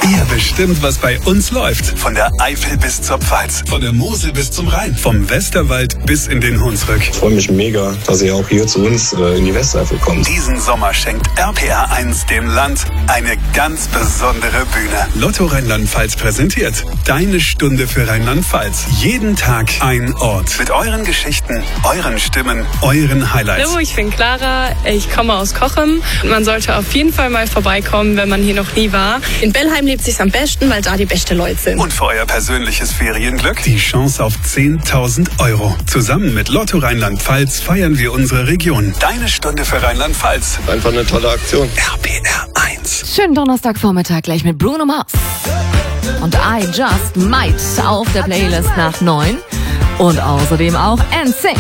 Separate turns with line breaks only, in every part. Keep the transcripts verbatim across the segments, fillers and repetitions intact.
Ihr bestimmt, was bei uns läuft. Von der Eifel bis zur Pfalz, von der Mosel bis zum Rhein, vom Westerwald bis in den Hunsrück.
Ich freue mich mega, dass ihr auch hier zu uns äh, in die Westeifel kommt.
Diesen Sommer schenkt R P R eins dem Land eine ganz besondere Bühne. Lotto Rheinland-Pfalz präsentiert Deine Stunde für Rheinland-Pfalz. Jeden Tag ein Ort. Mit euren Geschichten, euren Stimmen, euren Highlights.
Hallo, ich bin Clara, ich komme aus Cochem. Man sollte auf jeden Fall mal vorbeikommen, wenn man hier noch nie war.
In Bellheim lebt sich's am besten, weil da die besten Leute sind.
Und für euer persönliches Ferienglück die Chance auf zehntausend Euro. Zusammen mit Lotto Rheinland-Pfalz feiern wir unsere Region. Deine Stunde für Rheinland-Pfalz.
Einfach eine tolle Aktion.
R P R eins.
Schönen Donnerstagvormittag gleich mit Bruno Mars. Und I Just Might auf der Playlist nach neun. Und außerdem auch N Sync.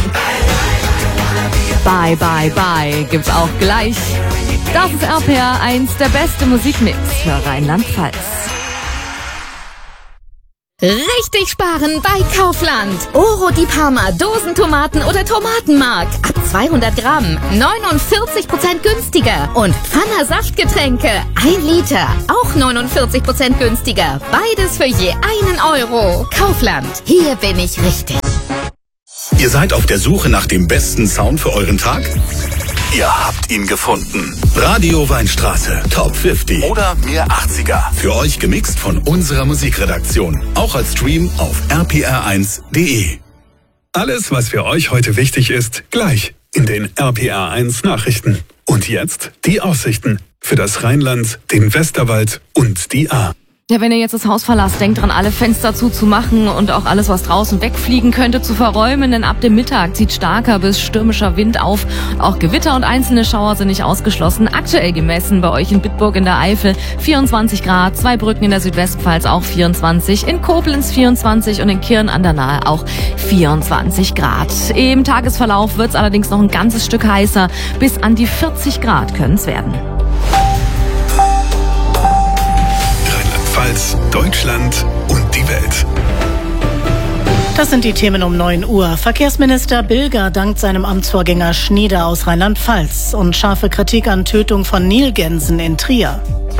Bye, bye, bye gibt's auch gleich. Das ist R P R eins, der beste Musikmix für Rheinland-Pfalz.
Richtig sparen bei Kaufland. Oro di Parma, Dosentomaten oder Tomatenmark. Ab zweihundert Gramm, neunundvierzig Prozent günstiger. Und Pfanner Saftgetränke, ein Liter, auch neunundvierzig Prozent günstiger. Beides für je einen Euro. Kaufland, hier bin ich richtig.
Ihr seid auf der Suche nach dem besten Sound für euren Tag? Ihr habt ihn gefunden. Radio Weinstraße Top fünfzig oder Mir achtziger. Für euch gemixt von unserer Musikredaktion. Auch als Stream auf r p r eins punkt d e. Alles, was für euch heute wichtig ist, gleich in den R P R eins Nachrichten. Und jetzt die Aussichten für das Rheinland, den Westerwald und die Ahr.
Ja, wenn ihr jetzt das Haus verlasst, denkt dran, alle Fenster zuzumachen und auch alles, was draußen wegfliegen könnte, zu verräumen, denn ab dem Mittag zieht starker bis stürmischer Wind auf. Auch Gewitter und einzelne Schauer sind nicht ausgeschlossen. Aktuell gemessen bei euch in Bitburg in der Eifel vierundzwanzig Grad, Zweibrücken in der Südwestpfalz auch vierundzwanzig, in Koblenz vierundzwanzig und in Kirn an der Nahe auch vierundzwanzig Grad. Im Tagesverlauf wird's allerdings noch ein ganzes Stück heißer, bis an die vierzig Grad können's werden.
Deutschland und die Welt.
Das sind die Themen um neun Uhr. Verkehrsminister Bilger dankt seinem Amtsvorgänger Schnieder aus Rheinland-Pfalz und scharfe Kritik an Tötung von Nilgänsen in Trier.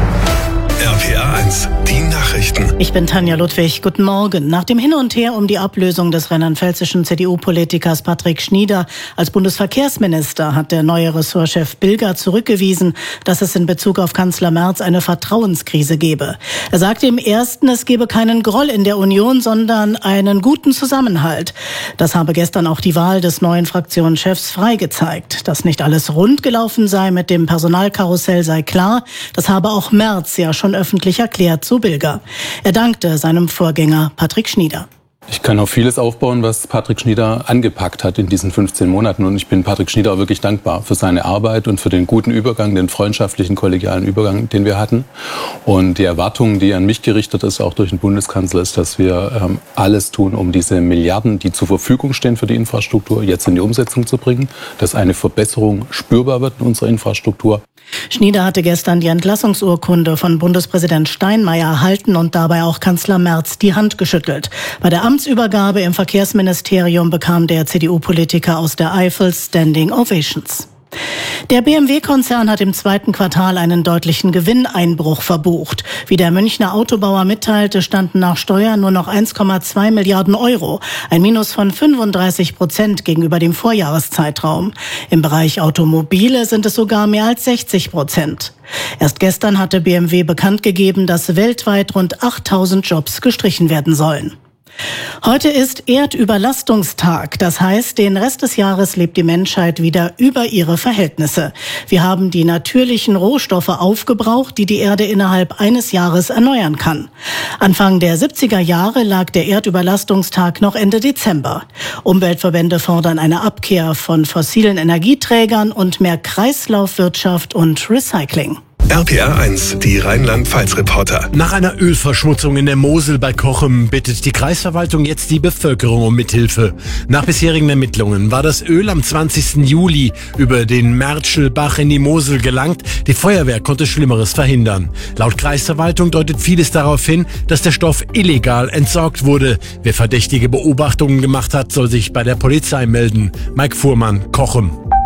R P R eins, die Nachrichten.
Ich bin Tanja Ludwig. Guten Morgen. Nach dem Hin und Her um die Ablösung des rheinland-pfälzischen C D U-Politikers Patrick Schnieder als Bundesverkehrsminister hat der neue Ressortchef Bilger zurückgewiesen, dass es in Bezug auf Kanzler Merz eine Vertrauenskrise gebe. Er sagte im ersten, es gebe keinen Groll in der Union, sondern einen guten Zusammenhalt. Das habe gestern auch die Wahl des neuen Fraktionschefs Frey gezeigt. Dass nicht alles rund gelaufen sei mit dem Personalkarussell sei klar. Das habe auch Merz ja schon öffentlich erklärt, so Bilger. Er dankte seinem Vorgänger Patrick Schnieder.
Ich kann auf vieles aufbauen, was Patrick Schnieder angepackt hat in diesen fünfzehn Monaten. Und ich bin Patrick Schnieder auch wirklich dankbar für seine Arbeit und für den guten Übergang, den freundschaftlichen, kollegialen Übergang, den wir hatten. Und die Erwartung, die an mich gerichtet ist, auch durch den Bundeskanzler, ist, dass wir ähm, alles tun, um diese Milliarden, die zur Verfügung stehen für die Infrastruktur, jetzt in die Umsetzung zu bringen, dass eine Verbesserung spürbar wird in unserer Infrastruktur.
Schnieder hatte gestern die Entlassungsurkunde von Bundespräsident Steinmeier erhalten und dabei auch Kanzler Merz die Hand geschüttelt. Bei der Amtsübergabe im Verkehrsministerium bekam der C D U-Politiker aus der Eifel Standing Ovations. Der B M W-Konzern hat im zweiten Quartal einen deutlichen Gewinneinbruch verbucht. Wie der Münchner Autobauer mitteilte, standen nach Steuern nur noch eins Komma zwei Milliarden Euro, ein Minus von fünfunddreißig Prozent gegenüber dem Vorjahreszeitraum. Im Bereich Automobile sind es sogar mehr als sechzig Prozent. Erst gestern hatte B M W bekannt gegeben, dass weltweit rund achttausend Jobs gestrichen werden sollen. Heute ist Erdüberlastungstag. Das heißt, den Rest des Jahres lebt die Menschheit wieder über ihre Verhältnisse. Wir haben die natürlichen Rohstoffe aufgebraucht, die die Erde innerhalb eines Jahres erneuern kann. Anfang der siebziger Jahre lag der Erdüberlastungstag noch Ende Dezember. Umweltverbände fordern eine Abkehr von fossilen Energieträgern und mehr Kreislaufwirtschaft und Recycling.
R P R eins, die Rheinland-Pfalz-Reporter.
Nach einer Ölverschmutzung in der Mosel bei Cochem bittet die Kreisverwaltung jetzt die Bevölkerung um Mithilfe. Nach bisherigen Ermittlungen war das Öl am zwanzigsten Juli über den Mertschelbach in die Mosel gelangt. Die Feuerwehr konnte Schlimmeres verhindern. Laut Kreisverwaltung deutet vieles darauf hin, dass der Stoff illegal entsorgt wurde. Wer verdächtige Beobachtungen gemacht hat, soll sich bei der Polizei melden. Mike Fuhrmann, Cochem.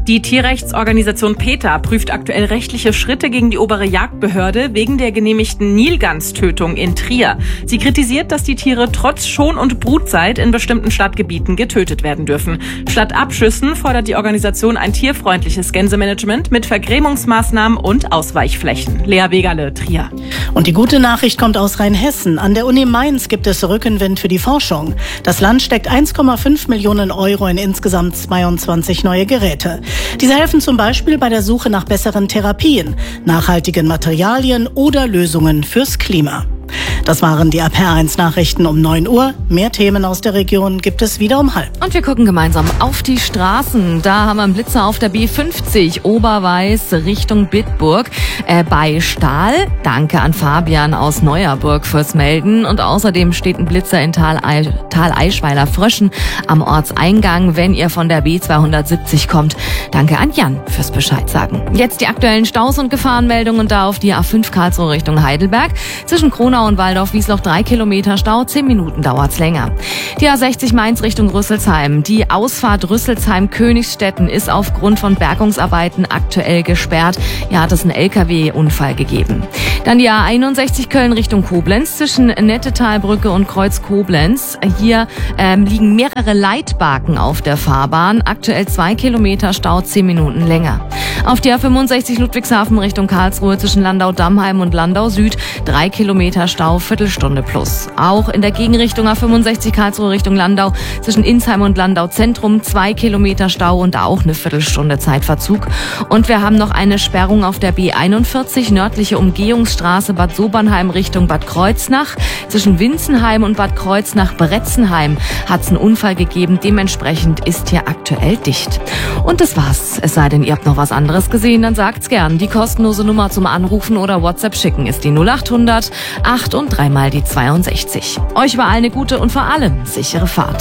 Die Tierrechtsorganisation PETA prüft aktuell rechtliche Schritte gegen die obere Jagdbehörde wegen der genehmigten Nilganstötung in Trier. Sie kritisiert, dass die Tiere trotz Schon- und Brutzeit in bestimmten Stadtgebieten getötet werden dürfen. Statt Abschüssen fordert die Organisation ein tierfreundliches Gänsemanagement mit Vergrämungsmaßnahmen und Ausweichflächen. Lea Wegerle, Trier.
Und die gute Nachricht kommt aus Rheinhessen. An der Uni Mainz gibt es Rückenwind für die Forschung. Das Land steckt eins Komma fünf Millionen Euro in insgesamt zweiundzwanzig neue Geräte. Diese helfen zum Beispiel bei der Suche nach besseren Therapien, nachhaltigen Materialien oder Lösungen fürs Klima. Das waren die A P R eins Nachrichten um neun Uhr. Mehr Themen aus der Region gibt es wieder um halb.
Und wir gucken gemeinsam auf die Straßen. Da haben wir einen Blitzer auf der B fünfzig, Oberweiß Richtung Bitburg. Äh, bei Stahl. Danke an Fabian aus Neuerburg fürs Melden. Und außerdem steht ein Blitzer in Tal, Tal Eischweiler Fröschen am Ortseingang, wenn ihr von der B zweihundertsiebzig kommt. Danke an Jan fürs Bescheid sagen. Jetzt die aktuellen Staus und Gefahrenmeldungen da auf die A fünf Karlsruhe Richtung Heidelberg. Zwischen Kronau und Waldorf-Wiesloch drei Kilometer Stau, zehn Minuten dauert's länger. Die A sechzig Mainz Richtung Rüsselsheim. Die Ausfahrt Rüsselsheim-Königsstetten ist aufgrund von Bergungsarbeiten aktuell gesperrt. Hier hat es einen L K W-Unfall gegeben. Dann die A einundsechzig Köln Richtung Koblenz zwischen Nettetalbrücke und Kreuz Koblenz. Hier ähm, liegen mehrere Leitbaken auf der Fahrbahn. Aktuell zwei Kilometer Stau, zehn Minuten länger. Auf die A fünfundsechzig Ludwigshafen Richtung Karlsruhe zwischen Landau-Dammheim und Landau Süd drei Kilometer Stau, Viertelstunde plus. Auch in der Gegenrichtung A fünfundsechzig Karlsruhe Richtung Landau zwischen Insheim und Landau Zentrum zwei Kilometer Stau und auch eine Viertelstunde Zeitverzug. Und wir haben noch eine Sperrung auf der B einundvierzig nördliche Umgehungsstraße Bad Sobernheim Richtung Bad Kreuznach. Zwischen Winzenheim und Bad Kreuznach-Bretzenheim hat es einen Unfall gegeben. Dementsprechend ist hier aktuell dicht. Und das war's. Es sei denn, ihr habt noch was anderes gesehen, dann sagt's gern. Die kostenlose Nummer zum Anrufen oder WhatsApp schicken ist die null achthundert acht und dreimal die zweiundsechzig. Euch war eine gute und vor allem sichere Fahrt.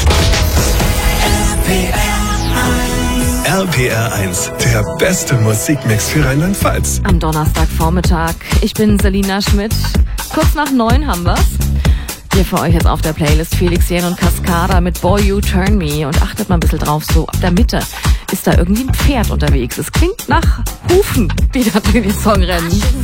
R P R eins, der beste Musikmix für Rheinland-Pfalz.
Am Donnerstagvormittag. Ich bin Selina Schmidt. Kurz nach neun haben wir's. Hier für euch jetzt auf der Playlist Felix Jähn und Cascada mit Boy You Turn Me. Und achtet mal ein bisschen drauf, so ab der Mitte ist da irgendwie ein Pferd unterwegs. Es klingt nach Hufen, die da durch den Song rennen.